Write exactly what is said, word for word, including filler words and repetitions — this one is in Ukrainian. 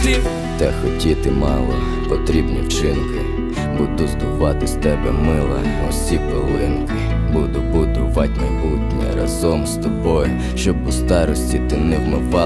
слів. Та хотіти мало, потрібні вчинки. Буду здувати з тебе, мила, усі пилинки. Буду будувати майбутнє разом з тобою, щоб у старості ти не вмивала